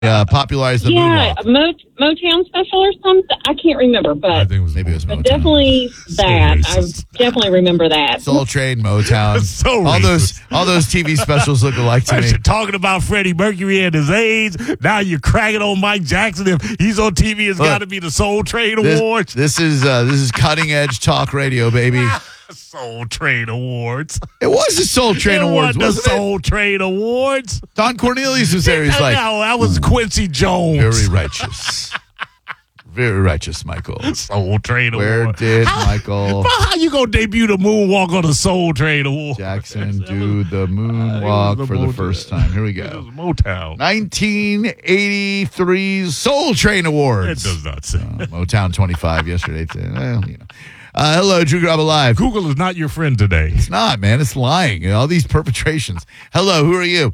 popularized the moonwalk. Motown special or something. I can't remember, but I think it was Maybe it was Motown. definitely that. I definitely remember that. Soul Train, Motown. So all racist. those TV specials look alike to me. You're talking about Freddie Mercury and his AIDS. Now you're cracking on Mike Jackson. If he's on TV, it's got to be the Soul Train Awards. This is cutting edge talk radio, baby. Soul Train Awards. It was the Soul Train Awards, the wasn't Soul Train Awards. it? Don Cornelius was there. He's like, no, that was Quincy Jones. very righteous. Very righteous, Michael. Soul Train Where Award. did Michael How you gonna debut the moonwalk on the Soul Train Award? Jackson do the moonwalk for the first time? Here we It go. was Motown. 1983's Soul Train Awards. It does not say. Motown 25 yesterday. Well, you know. Hello, Drew Grab Alive. Google is not your friend today. It's not, man. It's lying. All these perpetrations. Hello, who are you?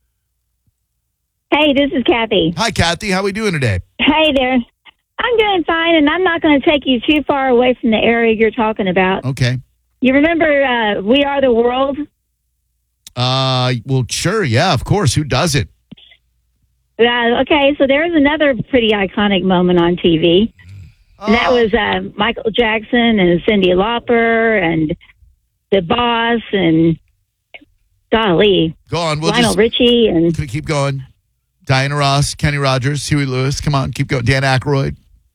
Hey, this is Kathy. Hi, Kathy. How we doing today? Hey there. I'm doing fine, and I'm not going to take you too far away from the area you're talking about. Okay. You remember We Are the World? Well, sure. Yeah, of course. Who doesn't? Okay, so there's another pretty iconic moment on TV. And that was Michael Jackson and Cyndi Lauper and The Boss and golly, Go on. We'll Lionel just Richie and keep going. Diana Ross, Kenny Rogers, Huey Lewis. Come on, keep going. Dan Aykroyd.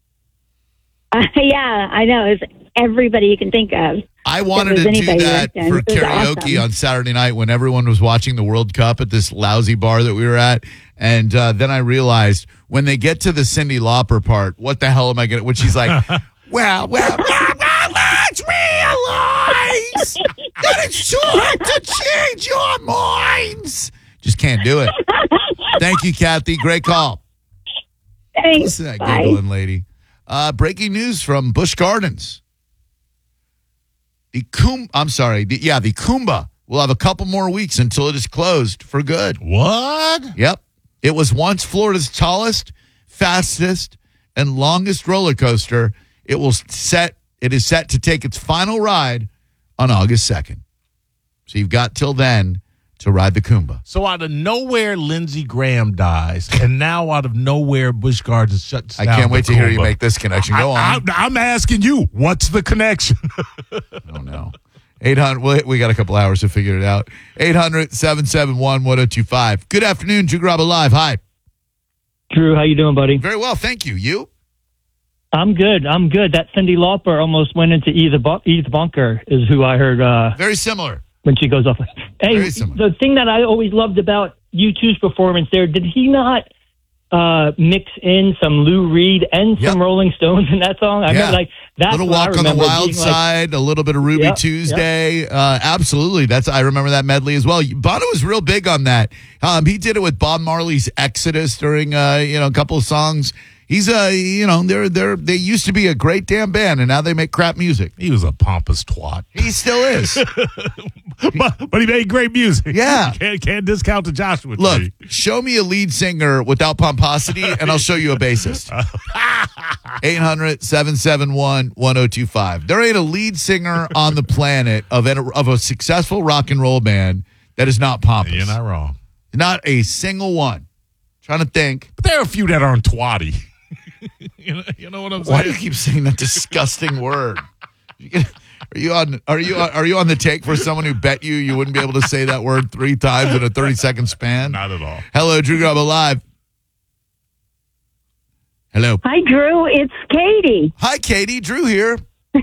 yeah, I know. It's everybody you can think of. I wanted was to do anybody that back then. for It was karaoke awesome. on Saturday night when everyone was watching the World Cup at this lousy bar that we were at. And then I realized when they get to the Cyndi Lauper part, what the hell am I going to, when she's like, well, let's realize that it's too hard to change your minds. Just can't do it. Thank you, Kathy. Great call. Thanks. Listen to that Bye. giggling lady. Breaking news from Busch Gardens. The Kumba will have a couple more weeks until it is closed for good. What? Yep. It was once Florida's tallest, fastest, and longest roller coaster. It is set to take its final ride on August 2nd. So you've got till then to ride the Kumba. So out of nowhere, Lindsey Graham dies, and now out of nowhere, Busch Gardens shuts down. I can't wait the to hear you Kumba. make this connection. Go on. I'm asking you, what's the connection? I don't know. 800, we got a couple hours to figure it out. 800-771-1025. Good afternoon, Drew Grab Live. Hi. Drew, how you doing, buddy? Very well, thank you. You? I'm good. That Cyndi Lauper almost went into Eve the Bunker is who I heard Very similar. when she goes off. Hey, Very similar. the thing that I always loved about U2's performance there, did he not mix in some Lou Reed and some Yep. Rolling Stones in that song? I Yeah. mean, like that's Little what I Walk on the remember Wild being like, Side, a little bit of Ruby Yep, Tuesday. Absolutely. I remember that medley as well. Bono was real big on that. He did it with Bob Marley's Exodus during a couple of songs. He's they used to be a great damn band, and now they make crap music. He was a pompous twat. He still is. but he made great music. Yeah. Can't discount the Joshua Look, Tree. show me a lead singer without pomposity, and I'll show you a bassist. 800-771-1025. There ain't a lead singer on the planet of a successful rock and roll band that is not pompous. You're not wrong. Not a single one. Trying to think. But there are a few that aren't twatty. you know what I'm saying? Why do you keep saying that disgusting word? Are you on the take for someone who bet you wouldn't be able to say that word 3 times in a 30-second span? Not at all. Hello, Drew Grab Live. Hello. Hi, Drew. It's Katie. Hi, Katie. Drew here.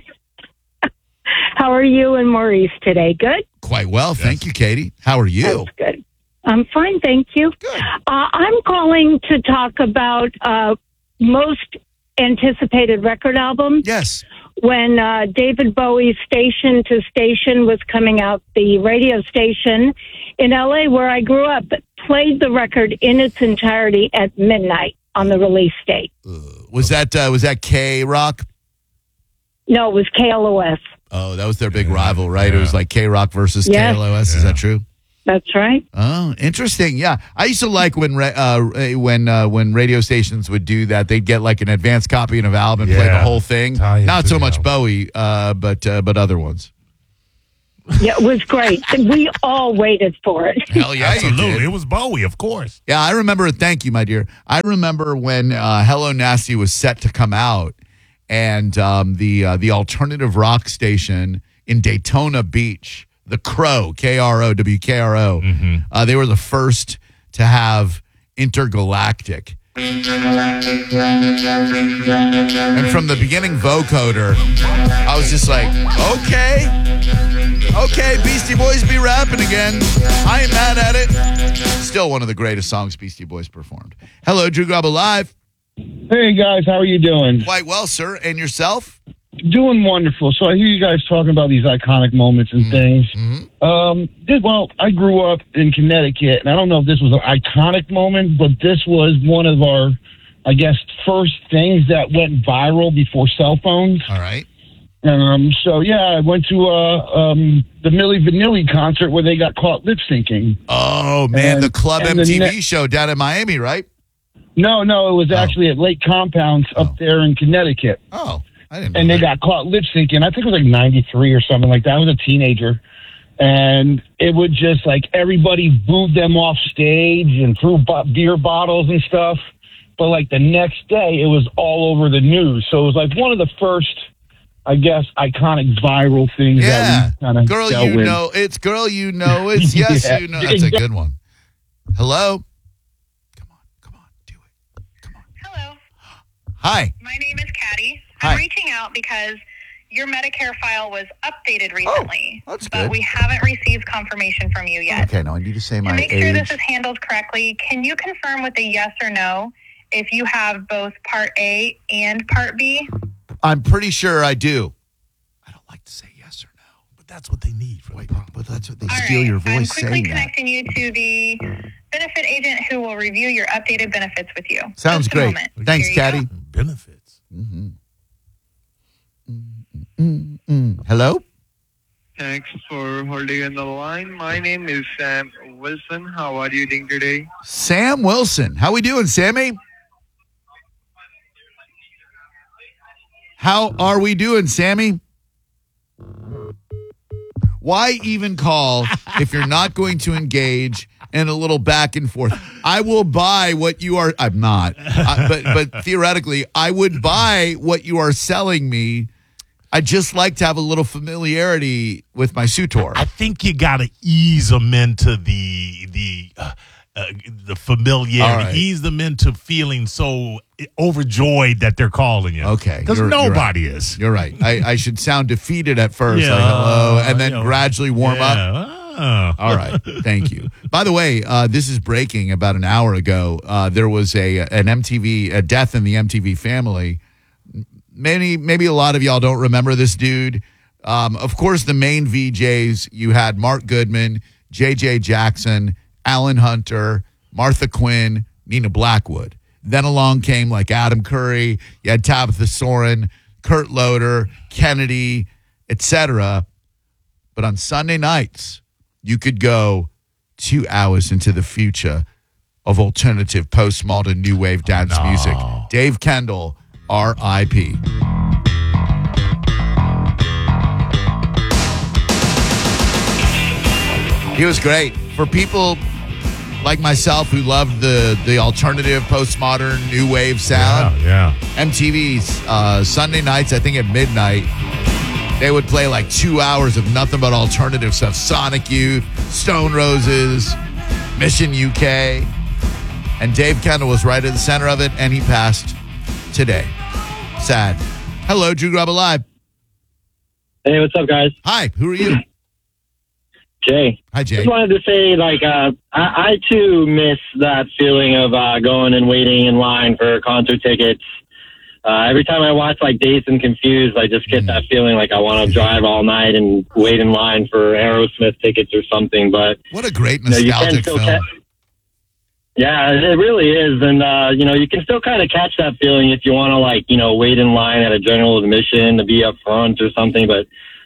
How are you and Maurice today? Good? Quite well. Thank you, Katie. How are you? That's good. I'm fine, thank you. Good. I'm calling to talk about most anticipated record album. Yes. When David Bowie's Station to Station was coming out, the radio station in L.A. where I grew up played the record in its entirety at midnight on the release date. Was that K-Rock? No, it was KLOS. Oh, that was their big rival, right? Yeah. It was like K-Rock versus Yes. KLOS. Is that true? That's right. Oh, interesting. Yeah, I used to like when radio stations would do that. They'd get like an advanced copy of an album and play the Yeah. whole thing. Tie into Not so the much album. Bowie, but other ones. Yeah, it was great. We all waited for it. Hell yeah, you Absolutely. did. It was Bowie, of course. Yeah, I remember. Thank you, my dear. I remember when Hello Nasty was set to come out, and the alternative rock station in Daytona Beach, the Crow, KRO, WKRO, they were the first to have Intergalactic. And from the beginning vocoder, I was just like, okay, Beastie Boys be rapping again. I ain't mad at it. Still one of the greatest songs Beastie Boys performed. Hello, Drew Grub Alive. Hey guys, how are you doing? Quite well, sir. And yourself? Doing wonderful. So I hear you guys talking about these iconic moments and things. Well, I grew up in Connecticut, and I don't know if this was an iconic moment, but this was one of our, I guess, first things that went viral before cell phones. All right. So yeah, I went to the Milli Vanilli concert where they got caught lip syncing. Oh man, And- the Club and the MTV show down in Miami, right? No, it was actually at Lake Compounds up there in Connecticut. Oh, I didn't know And they that. got caught lip syncing. I think it was like 93 or something like that. I was a teenager. And it would just like everybody booed them off stage and threw beer bottles and stuff. But like the next day, it was all over the news. So it was like one of the first, I guess, iconic viral things Yeah. that we kind of Girl, dealt you with. know. It's girl, you know. It's yes, Yeah. you know. That's a good one. Hello? Come on. Do it. Come on. Hello, Hi. my name is Caddy. Hi. I'm reaching out because your Medicare file was updated recently, that's but good. we haven't received confirmation from you yet. Okay, now I need to say To my make sure this age. is handled correctly, can you confirm with a yes or no if you have both Part A and Part B? I'm pretty sure I do. I don't like to say yes or no. But that's what they need for the problem. But that's what they All steal right, your I'm voice quickly saying that. connecting you to the benefit agent who will review your updated benefits with you. Sounds Just a great. moment. Thanks, Here you Caddy. go. Benefits. Hello? Thanks for holding on the line. My name is Sam Wilson. How are you doing today? Sam Wilson. How we doing, Sammy? How are we doing, Sammy? Why even call if you're not going to engage in a little back and forth? I will buy what you are. I'm not. But theoretically, I would buy what you are selling me. I just like to have a little familiarity with my suitor. I think you got to ease them into the familiarity. All right. Ease them into feeling so overjoyed that they're calling you. Okay, Because you're nobody right. is. You're right. I should sound defeated at first, Yeah, like hello, and then yeah. gradually warm up. Yeah. All right. Thank you. By the way, this is breaking about an hour ago. There was a death in the MTV family. Maybe a lot of y'all don't remember this dude. Of course, the main VJs, you had Mark Goodman, JJ Jackson, Alan Hunter, Martha Quinn, Nina Blackwood. Then along came like Adam Curry, you had Tabitha Soren, Kurt Loder, Kennedy, etc. But on Sunday nights, you could go 2 hours into the future of alternative postmodern new wave dance music. Dave Kendall, R.I.P. He was great. For people like myself who loved the alternative postmodern new wave sound, Yeah. MTV's Sunday nights, I think at midnight, they would play like 2 hours of nothing but alternative stuff. Sonic Youth, Stone Roses, Mission UK. And Dave Kendall was right at the center of it, and he passed today. Sad. Hello, Drew Grub Alive. Hey, what's up, guys? Hi, who are you? Jay. Hi, Jay. Just wanted to say, I too miss that feeling of going and waiting in line for concert tickets. Every time I watch, Dazed and Confused, I just get that feeling like I want to drive all night and wait in line for Aerosmith tickets or something. But What a great you can nostalgic still film. yeah, it really is. And, you can still kind of catch that feeling if you want to, wait in line at a general admission to be up front or something. But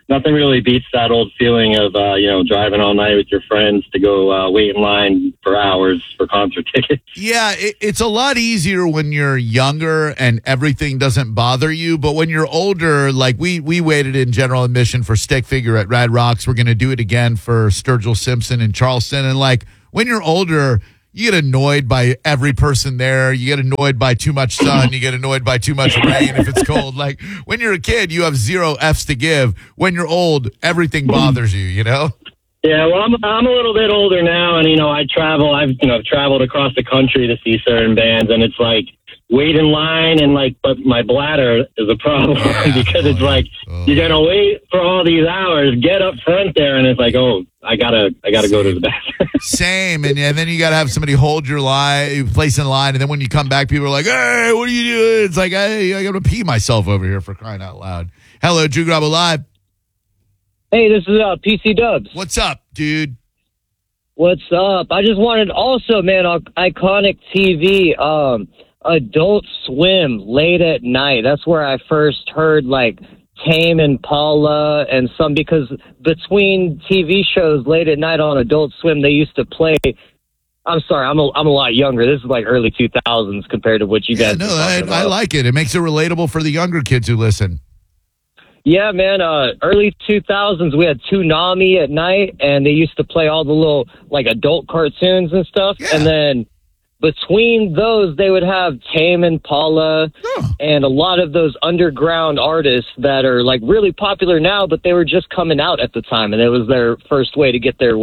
nothing really beats that old feeling of, driving all night with your friends to go wait in line for hours for concert tickets. Yeah, it's a lot easier when you're younger and everything doesn't bother you. But when you're older, like we waited in general admission for Stick Figure at Rad Rocks. We're going to do it again for Sturgill Simpson in Charleston. And like when you're older, you get annoyed by every person there. You get annoyed by too much sun. You get annoyed by too much rain if it's cold. Like when you're a kid, you have 0 F's to give. When you're old, everything bothers you, you know? Yeah, well, I'm a little bit older now, and I travel. I've traveled across the country to see certain bands, and it's like wait in line, and but my bladder is a problem because it's like you're gonna wait for all these hours, get up front there, and it's like, oh, I gotta go to the bathroom. Same, and then you gotta have somebody hold your place in line, and then when you come back, people are like, "Hey, what are you doing?" It's like, "Hey, I gotta pee myself over here for crying out loud." Hello, Drew Garabo Live. Hey, this is PC Dubs. What's up, dude? What's up? I just wanted also, man, iconic TV, Adult Swim, late at night. That's where I first heard like Tame Impala and some, because between TV shows late at night on Adult Swim, they used to play. I'm sorry, I'm a lot younger. This is like early 2000s compared to what you guys. No, I like it. It makes it relatable for the younger kids who listen. Yeah, man. Early 2000s, we had Toonami at night, and they used to play all the little like adult cartoons and stuff. Yeah. And then between those, they would have Tame Impala and a lot of those underground artists that are like really popular now, but they were just coming out at the time, and it was their first way to get their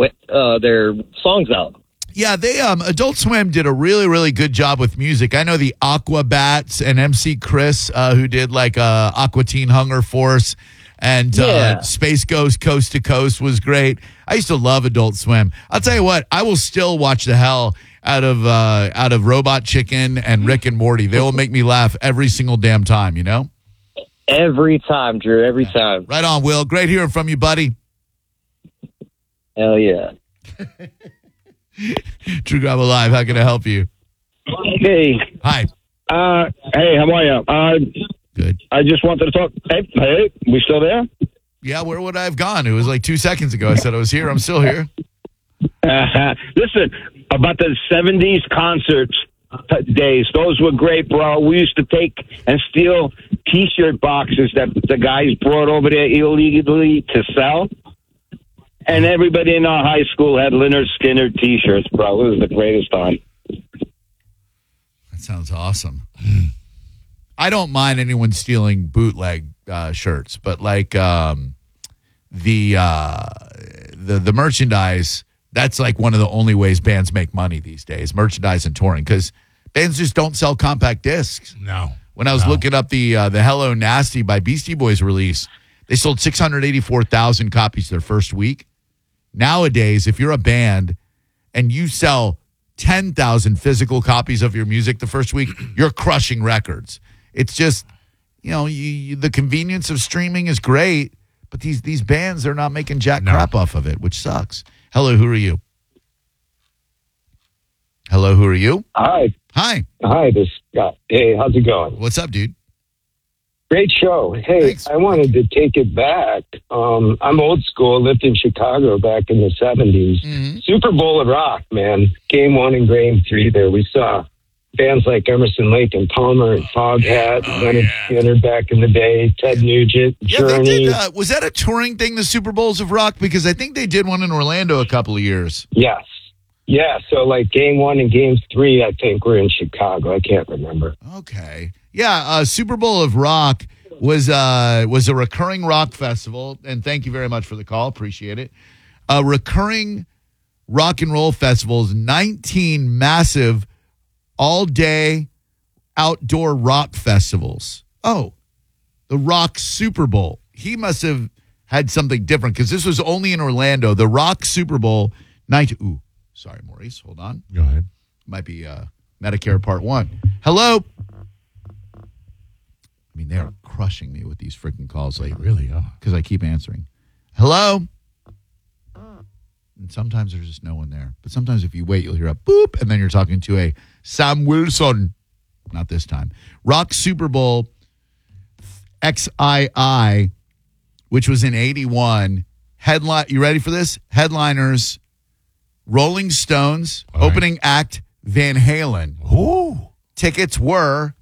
songs out. Yeah, they Adult Swim did a really, really good job with music. I know the Aquabats and MC Chris, who did like Aqua Teen Hunger Force, and Space Ghost Coast to Coast was great. I used to love Adult Swim. I'll tell you what, I will still watch the hell out of Robot Chicken and Rick and Morty. They will make me laugh every single damn time, you know? Every time, Drew, every time. Right on, Will. Great hearing from you, buddy. Hell yeah. Drew Garabo Live, how can I help you? Hey. Hi. Hey, how are you? Good. I just wanted to talk. Hey, we still there? Yeah, where would I have gone? It was like 2 seconds ago. I said I was here. I'm still here. Listen, about the 70s concerts days, those were great, bro. We used to take and steal T-shirt boxes that the guys brought over there illegally to sell. And everybody in our high school had Lynyrd Skynyrd T-shirts, bro. It was the greatest time. That sounds awesome. I don't mind anyone stealing bootleg shirts, but like the merchandise, that's like one of the only ways bands make money these days, merchandise and touring, because bands just don't sell compact discs. No. When I was looking up the Hello Nasty by Beastie Boys release, they sold 684,000 copies their first week. Nowadays, if you're a band and you sell 10,000 physical copies of your music the first week, you're crushing records. It's just, the convenience of streaming is great, but these bands, they're not making jack crap off of it, which sucks. Hello, who are you? Hello, who are you? Hi. Hi. Hi, this is Scott. Hey, how's it going? What's up, dude? Great show. Hey, Thanks. I wanted to take it back. I'm old school, lived in Chicago back in the 70s. Mm-hmm. Super Bowl of Rock, man. Game 1 and Game 3 there. We saw bands like Emerson, Lake and Palmer and Foghat, Leonard Skinner back in the day, Ted Nugent, Journey. They did, was that a touring thing, the Super Bowls of Rock? Because I think they did one in Orlando a couple of years. Yes. Yeah, so like Game 1 and Game 3, I think, were in Chicago. I can't remember. Okay. Yeah, Super Bowl of Rock was a recurring rock festival, and thank you very much for the call. Appreciate it. A recurring rock and roll festivals, 19 massive all-day outdoor rock festivals. Oh, the Rock Super Bowl. He must have had something different because this was only in Orlando. The Rock Super Bowl night. Ooh, sorry, Maurice. Hold on. Go ahead. Might be Medicare Part 1. Hello. I mean, they're crushing me with these freaking calls lately. They really are. Because I keep answering. Hello? And sometimes there's just no one there. But sometimes if you wait, you'll hear a boop, and then you're talking to a Sam Wilson. Not this time. Rock Super Bowl XII which was in 81. You ready for this? Headliners, Rolling Stones, opening act, Van Halen. Ooh. Tickets were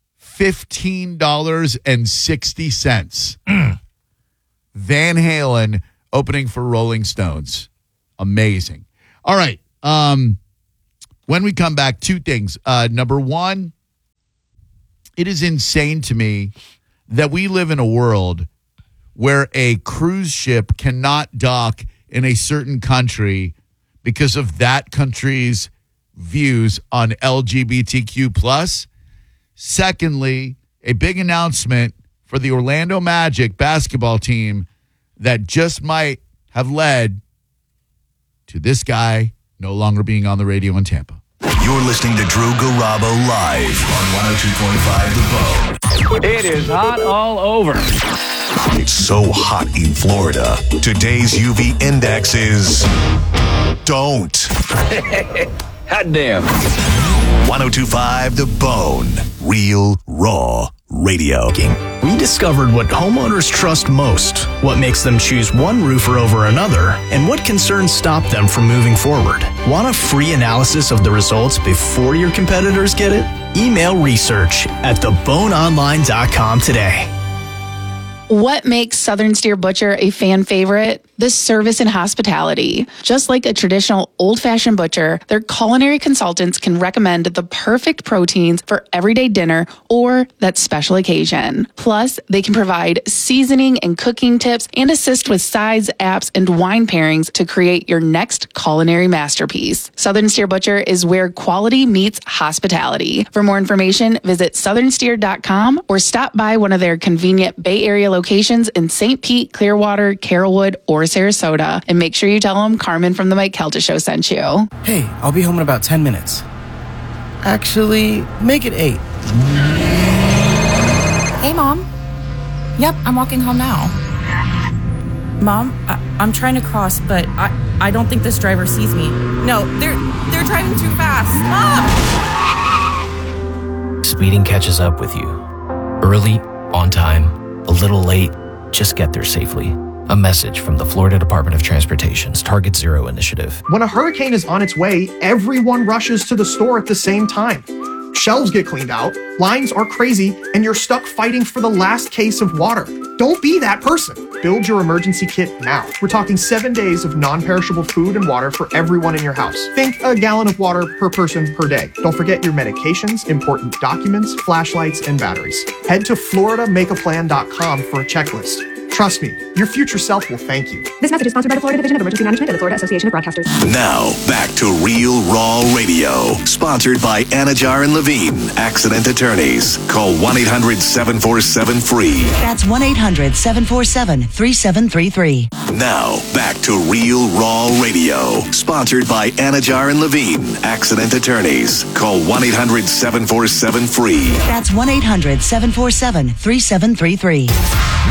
$15.60. Van Halen opening for Rolling Stones. Amazing. All right. When we come back, two things. Number one, it is insane to me that we live in a world where a cruise ship cannot dock in a certain country because of that country's views on LGBTQ+. Secondly, a big announcement for the Orlando Magic basketball team that just might have led to this guy no longer being on the radio in Tampa. You're listening to Drew Garabo live on 102.5 The Bone. It is hot all over. It's so hot in Florida. Today's UV index is don't. Hot damn. 102.5 The Bone. Real, raw radio. We discovered what homeowners trust most, what makes them choose one roofer over another, and what concerns stop them from moving forward. Want a free analysis of the results before your competitors get it? Email research at theboneonline.com today. What makes Southern Steer Butcher a fan favorite? The service and hospitality. Just like a traditional old-fashioned butcher, their culinary consultants can recommend the perfect proteins for everyday dinner or that special occasion. Plus, they can provide seasoning and cooking tips and assist with sides, apps, and wine pairings to create your next culinary masterpiece. Southern Steer Butcher is where quality meets hospitality. For more information, visit southernsteer.com or stop by one of their convenient Bay Area locations in St. Pete, Clearwater, Carrollwood, or Sarasota. And make sure you tell them Carmen from the Mike Kelta Show sent you. Hey, I'll be home in about 10 minutes. Actually, make it 8. Hey, Mom. Yep, I'm walking home now. Mom, I'm trying to cross, but I don't think this driver sees me. No, they're driving too fast. Mom! Speeding catches up with you. Early, on time, a little late, just get there safely. A message from the Florida Department of Transportation's Target Zero initiative. When a hurricane is on its way, everyone rushes to the store at the same time. Shelves get cleaned out, lines are crazy, and you're stuck fighting for the last case of water. Don't be that person. Build your emergency kit now. We're talking 7 days of non-perishable food and water for everyone in your house. Think a gallon of water per person per day. Don't forget your medications, important documents, flashlights, and batteries. Head to FloridaMakeAPlan.com for a checklist. Trust me, your future self will thank you. This message is sponsored by the Florida Division of Emergency Management and the Florida Association of Broadcasters. Now, back to Real Raw Radio. Sponsored by Anajar and Levine, Accident Attorneys. Call 1-800-747-FREE. That's 1-800-747-3733. Now, back to Real Raw Radio. Sponsored by Anajar and Levine, Accident Attorneys. Call 1-800-747-FREE. That's 1-800-747-3733.